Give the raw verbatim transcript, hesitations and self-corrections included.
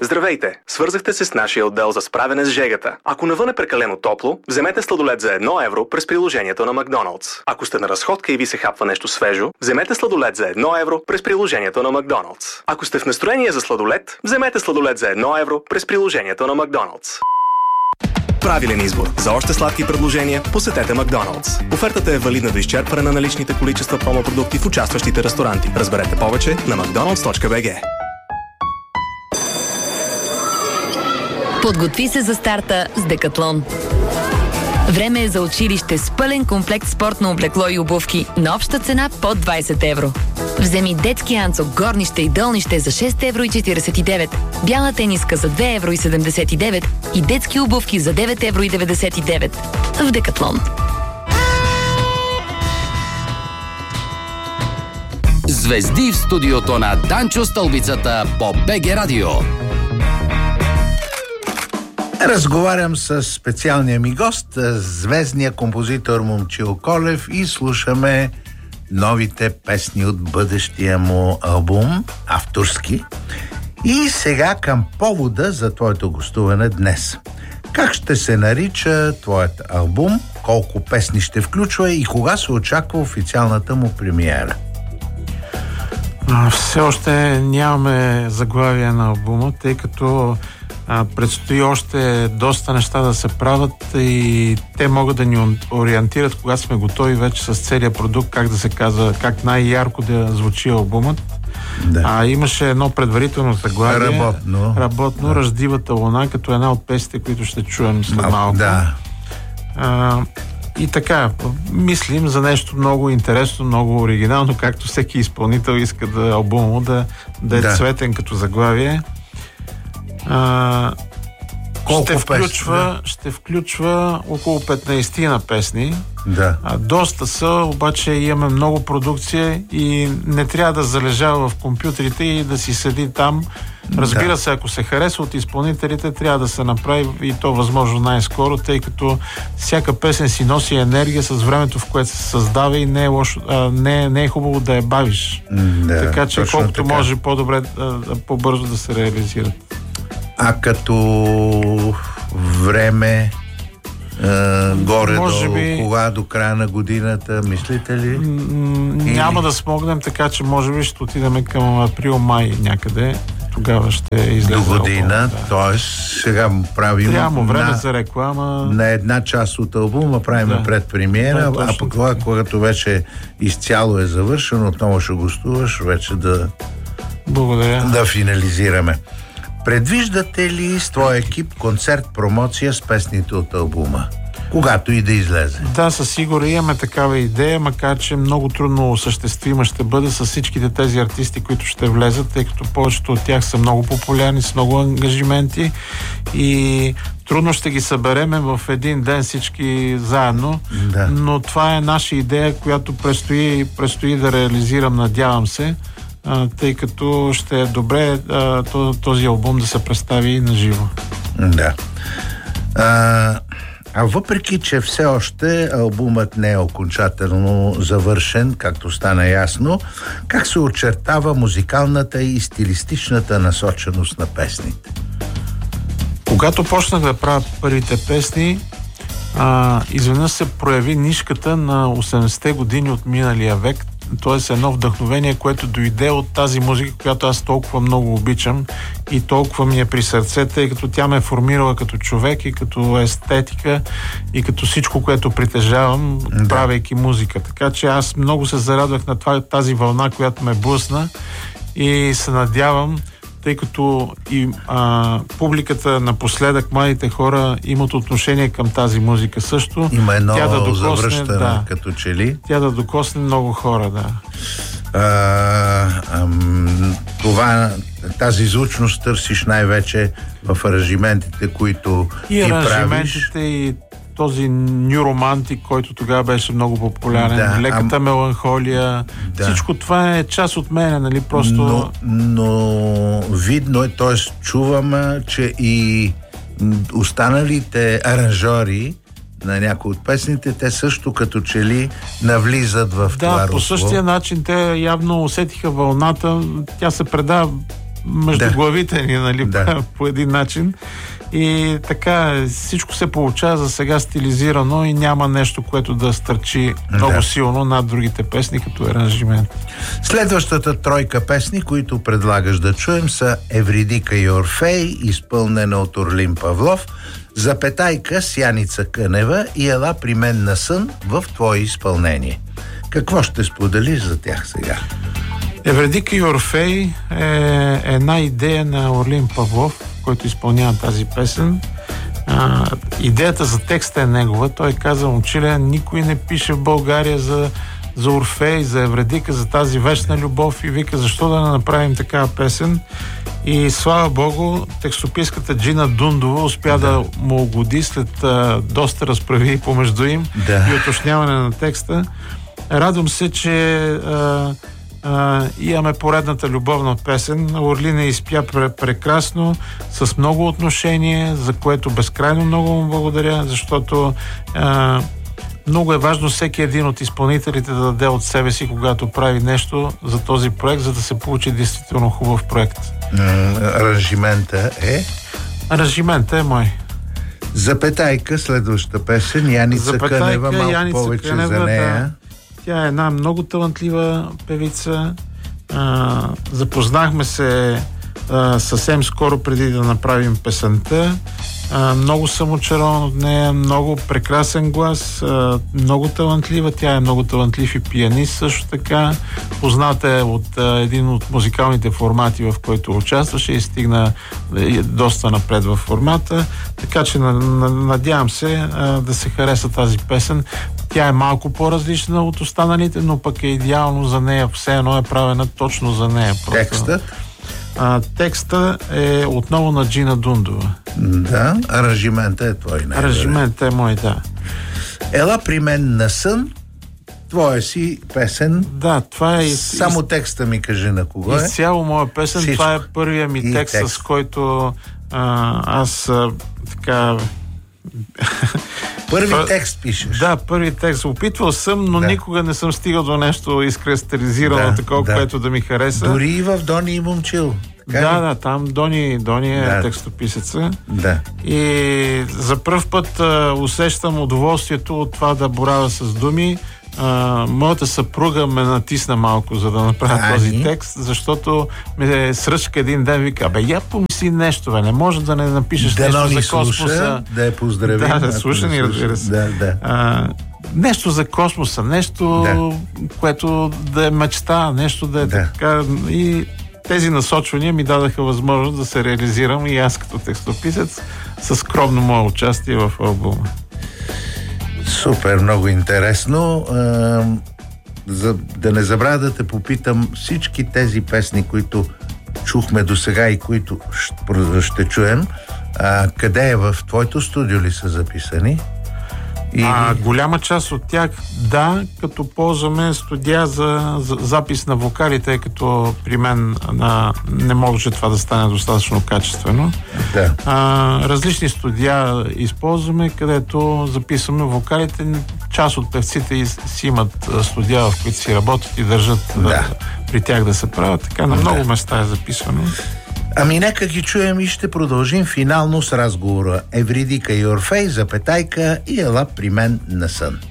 Здравейте! Свързахте се с нашия отдел за справяне с жегата. Ако навън е прекалено топло, вземете сладолед за едно евро през приложението на Макдоналдс. Ако сте на разходка и ви се хапва нещо свежо, вземете сладолед за едно евро през приложението на Макдоналдс. Ако сте в настроение за сладолед, вземете сладолед за едно евро през приложението на Макдоналдс. Правилен избор. За още сладки предложения посетете Макдоналдс. Офертата е валидна до изчерпване на наличните количества промопродукти в участващите ресторанти. Разберете повече на макдоналдс точка би джи. Подготви се за старта с Декатлон. Време е за училище с пълен комплект спортно облекло и обувки на обща цена под двайсет евро. Вземи детски анцук, горнище и долнище за шест евро и четирийсет и девет, бяла тениска за две евро и седемдесет и девет и детски обувки за девет евро и деветдесет и девет. В Декатлон. Звезди в студиото на Данчо Стълбицата по БГ Радио. Разговарям с специалния ми гост, звездния композитор Момчил Колев, и слушаме новите песни от бъдещия му албум, авторски. И сега към повода за твоето гостуване днес. Как ще се нарича твоят албум, колко песни ще включва и кога се очаква официалната му премиера? Все още нямаме заглавие на албума, тъй като а, предстои още доста неща да се правят и те могат да ни ориентират, когато сме готови вече с целия продукт, как да се казва, как най-ярко да звучи албумът. Да. А, имаше едно предварително заглавие. Работно. Работно, да. Ръждивата луна, като една от песните, които ще чуем след малко. Да. А, и така, мислим за нещо много интересно, много оригинално, както всеки изпълнител иска да албума да, да е да. цветен като заглавие. А, ще, включва, песни? ще включва около петнайсет на песни. Да. А, доста са, обаче имаме много продукция и не трябва да залежава в компютрите и да си седи там. Разбира да. се, ако се хареса от изпълнителите, трябва да се направи и то възможно най-скоро, тъй като всяка песен си носи енергия с времето, в което се създава и не е, лошо, а, не, не е хубаво да я бавиш. Да, така че колкото така. може по-добре, а, по-бързо да се реализират. А като време, Uh, горе-долу, би... кога до края на годината, мислите ли? Няма Или... да смогнем, така че може би ще отидем към април-май някъде. Тогава ще излезе. До година, да. т.е. сега правим Трябва време на, за реклама. На една част от албума правим да. предпремиера, да, а пък това, когато вече изцяло е завършено, отново ще гостуваш, вече да, Благодаря. да финализираме. Предвиждате ли с твой екип концерт, промоция с песните от албума? Когато и да излезе. Да, със сигурно имаме такава идея, макар че много трудно осъществима ще бъде с всичките тези артисти, които ще влезат, тъй като повечето от тях са много популярни, с много ангажименти и трудно ще ги събереме в един ден всички заедно, да. но това е наша идея, която предстои, предстои да реализирам, надявам се, а, тъй като ще е добре а, този албум да се представи на живо. Да. А... А въпреки, че все още албумът не е окончателно завършен, както стана ясно, как се очертава музикалната и стилистичната насоченост на песните? Когато почнах да правя първите песни, а, изведнъж се прояви нишката на осемдесетте години от миналия век, т.е. едно вдъхновение, което дойде от тази музика, която аз толкова много обичам и толкова ми е при сърце, тъй като тя ме е формирала като човек и като естетика и като всичко, което притежавам, да. правейки музика. Така че аз много се зарадвах на това, тази вълна, която ме блъсна и се надявам, тъй като и а, публиката напоследък, младите хора имат отношение към тази музика също. Има едно тя да докосне, завръщане, да, като че ли. Тя да докосне много хора, да. А, ам, това, тази звучност търсиш най-вече в аранжиментите, които и ти аранжиментите, правиш. И този New Romantic, който тогава беше много популярен, да, леката ам... меланхолия, да. Всичко това е част от мене, нали, просто... Но, но видно е, т.е. чувам, че и останалите аранжори на някои от песните, те също като че ли навлизат в да, това по русло. същия начин те явно усетиха вълната, тя се предава между да. главите ни, нали, да. по, по един начин. И така, всичко се получава за сега стилизирано и няма нещо, което да стърчи много да. силно над другите песни, като аранжимент. Следващата тройка песни, които предлагаш да чуем, са Евридика и Орфей, изпълнена от Орлин Павлов, Запетайка с Яница Кънева и Ела при мен на сън в твое изпълнение. Какво ще споделиш за тях сега? Евредика и Орфей е една идея на Орлин Павлов, който изпълнява тази песен. А, идеята за текста е негова. Той каза: момчиле, никой не пише в България за, за Орфей, за Евредика, за тази вечна любов, и вика, защо да не направим такава песен? И слава Богу, текстописката Джина Дундова успя да, да му угоди след а, доста разправи помежду им да. и уточняване на текста. Радвам се, че а, а, имаме поредната любовна песен. Орлин я изпя прекрасно, с много отношение, за което безкрайно много му благодаря, защото а, много е важно всеки един от изпълнителите да даде от себе си, когато прави нещо за този проект, за да се получи действително хубав проект. Аранжимента е? Аранжимента е мой. Запетайка, следващата песен, Яница Запетайка, Кънева, малко Яница повече Кънева, за нея. Да. Тя е една много талантлива певица. А, запознахме се а, съвсем скоро преди да направим песента. А, много съм очарован от нея, много прекрасен глас, а, много талантлива. Тя е много талантлив и пианист също така. Позната е от а, един от музикалните формати, в който участваше, и стигна е, доста напред във формата. Така че на, на, надявам се а, да се хареса тази песен. Тя е малко по-различна от останалите, но пък е идеално за нея. Все едно е правена точно за нея. Просто. Текстът? А, текста е отново на Джина Дундова. Да, аранжимента е твой. Аранжимента е мой, да. Ела при мен на сън, твоя си песен. Да, това е... Само текста ми кажи на кого е. Изцяло моя песен. Всичко. Това е първия ми текст, текст, с който а, аз а, така... Първи текст пишеш. Да, първи текст. Опитвал съм, но да. никога не съм стигал до нещо изкристализирано, да, такова, да. което да ми хареса. Дори и в Дони и Момчил. Да, да, там Дони, Дони е да. текстописеца. Да. И за пръв път а, усещам удоволствието от това да боравя с думи. А, моята съпруга ме натисна малко, за да направя а, този ни? текст, защото ме сръчка един ден, вика: бе, я помисли нещо, бе, не може да не напишеш да нещо за космоса. Слуша, да я поздравим. Да, да, слуша ни, разбира се. Да, да. А, нещо за космоса, нещо, да. което да е мечта, нещо да е да. така. И тези насочвания ми дадаха възможност да се реализирам и аз като текстописец със скромно мое участие в албума. Супер, много интересно. За да не забравя да те попитам, всички тези песни, които чухме до сега и които ще, ще чуем, а, къде е? В твоето студио ли са записани? И... А, голяма част от тях, да, като ползваме студия за, за запис на вокали, тъй като при мен на, не може това да стане достатъчно качествено. Да. А, различни студия използваме, където записваме вокалите. Част от певците си имат студия, в които си работят и държат да. Да, при тях да се правят. Така на много да. места е записвано. Ами нека ги чуем и ще продължим финално с разговора. Евридика и Орфей, Запетайка и Ела при мен на сън.